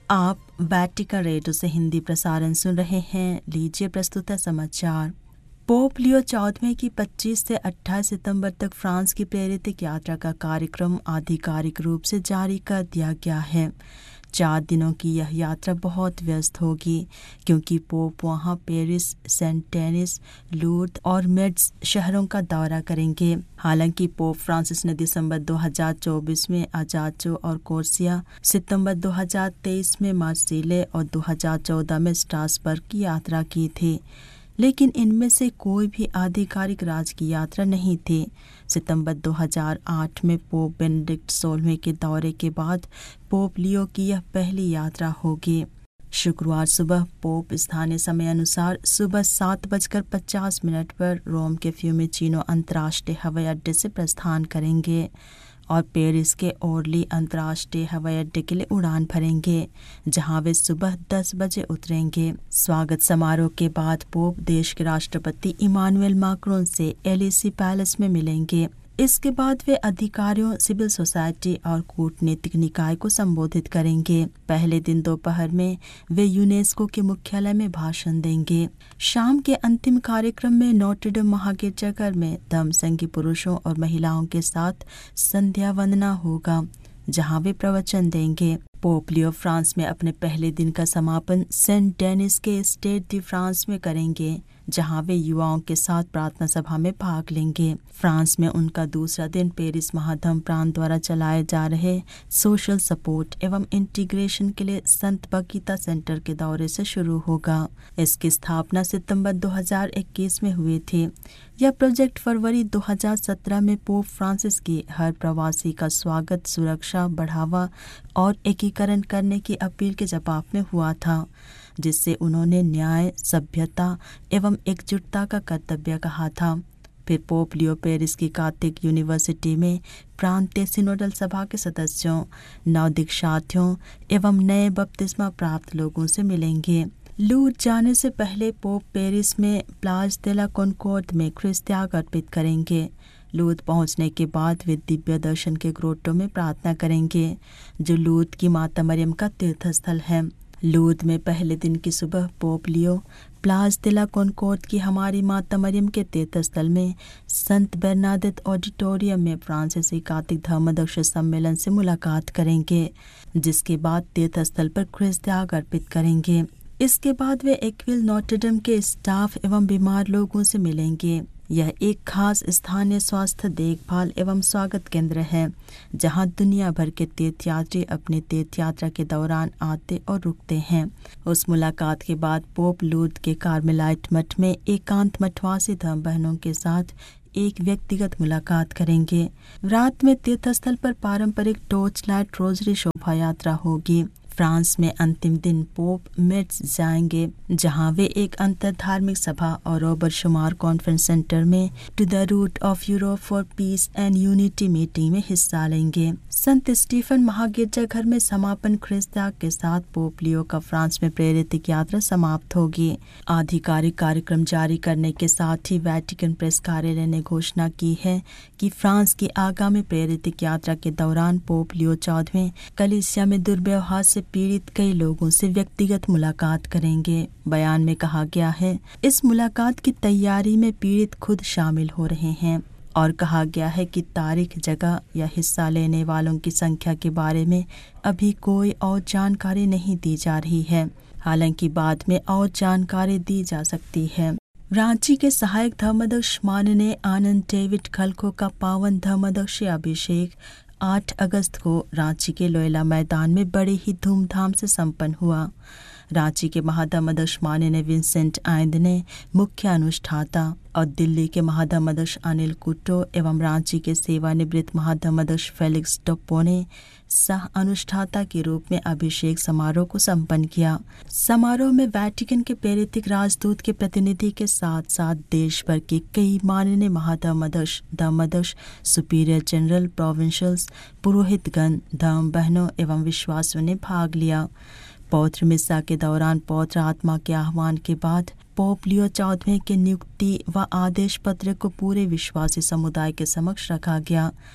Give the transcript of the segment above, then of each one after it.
आप Vatican radio से हिंदी प्रसारण सुन रहे हैं। लीजिए प्रस्तुत है समाचार। पोप लियो 14वें की 25 से 28 सितंबर तक फ्रांस की प्रेरित यात्रा का कार्यक्रम आधिकारिक रूप से जारी कर दिया गया है। 4 दिनों की यह यात्रा बहुत व्यस्त होगी क्योंकि पोप वहां पेरिस, सेंट डेनिस, लूर्द और मेड्स शहरों का दौरा करेंगे। हालांकि पोप फ्रांसिस ने दिसंबर 2024 में अजाचो और कोर्सिया, सितंबर 2023 में मार्सिले और 2014 में स्ट्रासबर्ग की यात्रा की थी, लेकिन इनमें से कोई भी आधिकारिक राजकीय यात्रा नहीं थी। सितंबर 2008 में पोप बेनेडिक्ट 16वें के दौरे के बाद पोप लियो की यह पहली यात्रा होगी। शुक्रवार सुबह पोप स्थानीय समय अनुसार सुबह 7:50 पर रोम के फ्यूमिचिनो अंतर्राष्ट्रीय हवाई अड्डे से प्रस्थान करेंगे और पेरिस के ओर्ली अंतर्राष्ट्रीय हवाई अड्डे के लिए उड़ान भरेंगे, जहां वे सुबह 10 बजे उतरेंगे। स्वागत समारोह के बाद पोप देश के राष्ट्रपति इमानुएल मैक्रोन से एलिसी पैलेस में मिलेंगे। इसके बाद वे अधिकारियों, सिविल सोसाइटी और कूटनीतिक निकाय को संबोधित करेंगे। पहले दिन दोपहर में वे यूनेस्को के मुख्यालय में भाषण देंगे। शाम के अंतिम कार्यक्रम में नोट्रे-डेम महागिरजाघर में धम्मसंघी पुरुषों और महिलाओं के साथ संध्या वंदना होगा, जहां वे प्रवचन देंगे। पोप लियो फ्रांस में अपने पहले दिन का समापन सेंट डेनिस के स्टेड दी फ्रांस में करेंगे, जहां वे युवाओं के साथ प्रार्थना सभा में भाग लेंगे। फ्रांस में उनका दूसरा दिन पेरिस महाधर्म प्रांत द्वारा चलाए जा रहे सोशल सपोर्ट एवं इंटीग्रेशन के लिए संत बगीता सेंटर के दौरे से शुरू होगा। इसकी स्थापना सितंबर 2021 में हुई थी। यह प्रोजेक्ट फरवरी 2017 में पोप फ्रांसिस की हर प्रवासी का स्वागत, सुरक्षा, बढ़ावा और एकीकरण करने की अपील के जवाब में हुआ था, जिससे उन्होंने न्याय, सभ्यता एवं एकजुटता का कर्तव्य कहा था। फिर पोप लियो पेरिस की कैथोलिक यूनिवर्सिटी में प्रांतीय सिनोडल सभा के सदस्यों, नवदीक्षार्थियों एवं नए बपतिस्मा प्राप्त लोगों से मिलेंगे। लूर्द जाने से पहले पोप पेरिस में प्लाज दे ला कॉनकॉर्ड में ख्रिस्त त्याग अर्पित करेंगे। लूर्द पहुंचने के बाद वे दिव्य दर्शन के ग्रोटों में प्रार्थना करेंगे, जो लूर्द की माता मरियम का तीर्थस्थल है। लूर्द में पहले दिन की सुबह पोप लियो प्लाज दे ला कॉनकॉर्ड की हमारी माता मरियम के तीर्थस्थल में संत बेर्नाडेट ऑडिटोरियम में फ्रांसीसी कैथोलिक धर्मदर्शी सम्मेलन से मुलाकात करेंगे, जिसके बाद तीर्थस्थल पर ख्रिस्त त्याग अर्पित करेंगे। इसके बाद वे एक्विल नोट्रे-डेम के स्टाफ एवं बीमार लोगों से मिलेंगे। यह एक खास स्थानीय स्वास्थ्य देखभाल एवं स्वागत केंद्र है, जहां दुनिया भर के तीर्थयात्री अपने तीर्थ यात्रा के दौरान आते और रुकते हैं। उस मुलाकात के बाद पोप लूर्द के कार्मेलाइट मठ में एकांत मठवासी धर्म बहनों के साथ एक व्यक्तिगत मुलाकात करेंगे। रात में तीर्थस्थल पर पारंपरिक टॉर्च लाइट रोजरी शोभा यात्रा होगी। फ्रांस में अंतिम दिन पोप मेड्स जाएंगे, जहां वे एक अंतर धार्मिक सभा और रॉबर्ट शुमार कॉन्फ्रेंस सेंटर में to the root of Europe for piece and unity meeting में हिस्सा लेंगे। संत स्टीफन महागिरजाघर में समापन ख्रिस्त त्याग के साथ पोप लियो का फ्रांस में प्रेरित यात्रा समाप्त होगी। आधिकारिक कार्यक्रम जारी करने के साथ ही वैटिकन प्रेस कार्यालय ने घोषणा की है कि फ्रांस की आगामी प्रेरित यात्रा के दौरान पोप लियो 14वें कलीसिया में दुर्व्यवहार से पीड़ित कई लोगों से व्यक्तिगत मुलाकात करेंगे। बयान में कहा गया है, इस मुलाकात की तैयारी में पीड़ित खुद शामिल हो रहे हैं और कहा गया है कि तारीख, जगह या हिस्सा लेने वालों की संख्या के बारे में अभी कोई और जानकारी नहीं दी जा रही है। हालांकि बाद में और जानकारी दी जा सकती है। रांची के सहायक धर्माध्यक्ष माननीय आनंद डेविड खलखो का पावन धर्माध्यक्षी अभिषेक 8 अगस्त को रांची के लोयला मैदान में बड़े ही धूमधाम से संपन्न हुआ। रांची के महाधर्माध्यक्ष माननीय विंसेंट आइंद ने मुख्य अनुष्ठाता और दिल्ली के महाधर्माध्यक्ष अनिल कुट्टो एवं रांची के सेवानिवृत्त महाधर्माध्यक्ष फेलिक्स टोप्पो ने सह अनुष्ठाता के रूप में अभिषेक समारोह को संपन्न किया। समारोह में वैटिकन के प्रेरित राजदूत के प्रतिनिधि के साथ साथ देश भर के कई माननीय महाधर्माध्यक्ष, धर्माध्यक्ष, सुपीरियर जनरल, प्रोविंशियल्स, पुरोहितगण, धर्म बहनों एवं विश्वासियों ने भाग लिया। पौत्र मिसा के दौरान पौत्र आत्मा के आह्वान के बाद पोप लियो 14वें के नियुक्ति व आदेश पत्र को पूरे विश्वासी समुदाय के समक्ष रखा गया।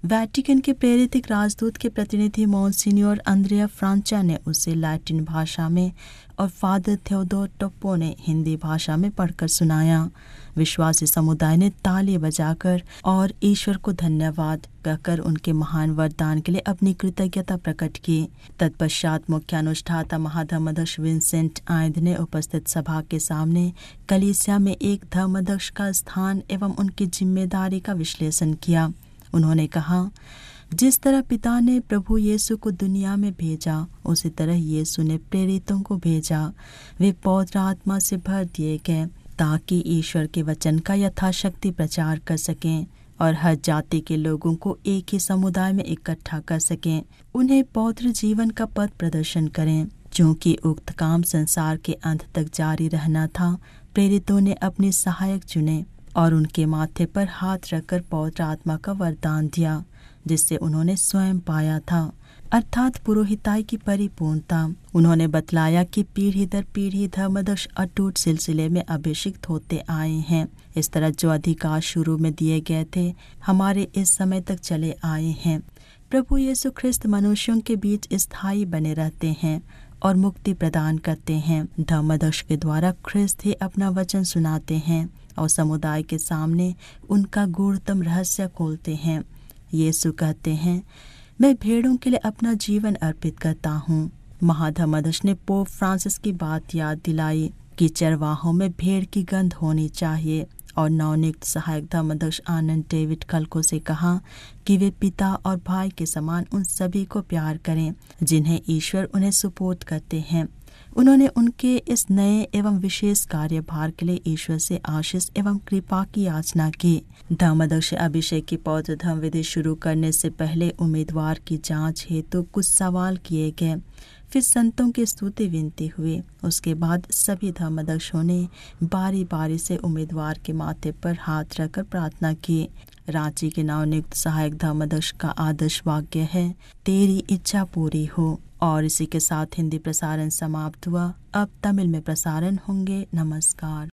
वेटिकन के प्रेरित राजदूत के प्रतिनिधि मोन्सिन्योर अंद्रिया फ्रांचा ने उसे लैटिन भाषा में और फादर थियोडोर टोप्पो ने हिंदी भाषा में पढ़कर सुनाया। विश्वासी समुदाय ने ताली बजाकर और ईश्वर को धन्यवाद कहकर उनके महान वरदान के लिए अपनी कृतज्ञता प्रकट की। तत्पश्चात मुख्य अनुष्ठाता महाधर्माध्यक्ष विंसेंट आयद ने उपस्थित सभा के सामने कलीसिया में एक धर्माध्यक्ष का स्थान एवं उनकी जिम्मेदारी का विश्लेषण किया। उन्होंने कहा, जिस तरह पिता ने प्रभु यीशु को दुनिया में भेजा, उसी तरह यीशु ने प्रेरितों को भेजा। वे पवित्र आत्मा से भर दिए गए ताकि ईश्वर के वचन का यथाशक्ति प्रचार कर सकें और हर जाति के लोगों को एक ही समुदाय में इकट्ठा कर सकें। उन्हें पवित्र जीवन का पथ प्रदर्शन करें। चूंकि उक्त काम संसार के अंत तक जारी रहना था, प्रेरितों ने अपने सहायक चुने और उनके माथे पर हाथ रखकर पवित्र आत्मा का वरदान दिया, जिससे उन्होंने स्वयं पाया था, अर्थात पुरोहिताई की परिपूर्णता। उन्होंने बतलाया कि पीढ़ी दर पीढ़ी धर्माध्यक्ष अटूट सिलसिले में अभिषिक्त होते आए हैं। इस तरह जो अधिकार शुरू में दिए गए थे, हमारे इस समय तक चले आए हैं। प्रभु यीशु ख्रिस्त मनुष्यों के बीच स्थायी बने रहते हैं और मुक्ति प्रदान करते हैं। धर्माध्यक्ष के द्वारा ख्रिस्त ही अपना वचन सुनाते हैं और समुदाय के सामने उनका गूढ़तम रहस्य खोलते हैं। यीशु कहते हैं, मैं भेड़ों के लिए अपना जीवन अर्पित करता हूँ। महाधर्माध्यक्ष ने पोप फ्रांसिस की बात याद दिलाई कि चरवाहों में भेड़ की गंध होनी चाहिए और नवनियुक्त सहायक धर्माध्यक्ष आनंद डेविड कल्को से कहा कि वे पिता और भाई के समान उन सभी को प्यार करें जिन्हें ईश्वर उन्हें सुपुर्द करते हैं। उन्होंने उनके इस नए एवं विशेष कार्यभार के लिए ईश्वर से आशीष एवं कृपा की याचना की। धर्माध्यक्ष अभिषेक की पवित्र धर्म विधि शुरू करने से पहले उम्मीदवार की जांच हेतु कुछ सवाल किए गए। फिर संतों की स्तुति विनती हुई। उसके बाद सभी धर्माध्यक्षों ने बारी बारी से उम्मीदवार के माथे पर हाथ रखकर प्रार्थना की। रांची के नवनियुक्त सहायक धर्माध्यक्ष का आदर्श वाक्य है, तेरी इच्छा पूरी हो। और इसी के साथ हिंदी प्रसारण समाप्त हुआ। अब तमिल में प्रसारण होंगे। नमस्कार।